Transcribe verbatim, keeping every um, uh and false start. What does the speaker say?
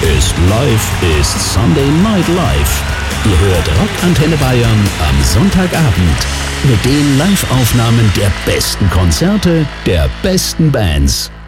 ist live, ist Sunday Night Live. Ihr hört Rockantenne Bayern am Sonntagabend mit den Live-Aufnahmen der besten Konzerte, der besten Bands.